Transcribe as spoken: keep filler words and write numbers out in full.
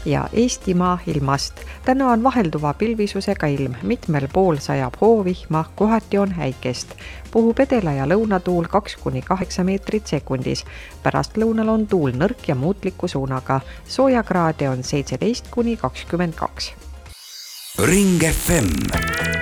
ja Eestimaa ilmast. Täna on vahelduva pilvisusega ilm, mitmel pool sajab hoovihma, kohati on häikest. Puhub edela- ja lõunatuul kaks kuni kaheksa meetrit sekundis. Pärast lõunal on tuul nõrk ja muutliku suunaga. Soojakraade on seitseteist kuni kakskümmend kaks. Ring F M